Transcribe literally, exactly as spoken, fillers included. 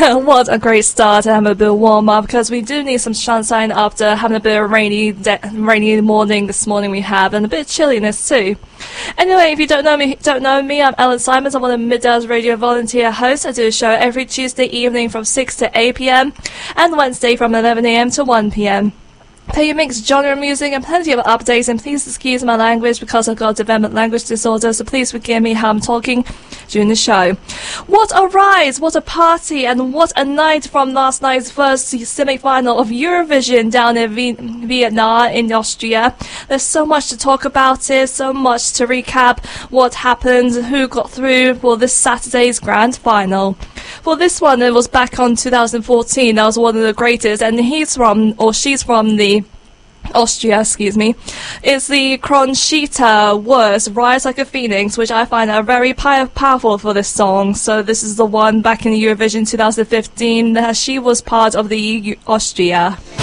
What a great start and have a bit of warm up, because we do need some sunshine after having a bit of rainy de- rainy morning this morning we have, and a bit of chilliness too. Anyway, if you don't know me, don't know me, I'm Ellen Simons. I'm one of the Middel's Radio volunteer hosts. I do a show every Tuesday evening from six to eight p.m. and Wednesday from eleven a.m. to one p.m. Play your mixed genre music and plenty of updates, and please excuse my language because I've got development language disorder, so please forgive me how I'm talking during the show. What a rise, what a party, and what a night from last night's first semi-final of Eurovision down in v- Vienna in Austria. There's so much to talk about it, so much to recap what happened, who got through for this Saturday's grand final. For this one, it was back on two thousand fourteen, that was one of the greatest, and he's from, or she's from the Austria, excuse me, is the Conchita Wurst, Rise Like a Phoenix, which I find are very pi- powerful for this song. So this is the one back in Eurovision twenty fifteen, that she was part of the U- Austria.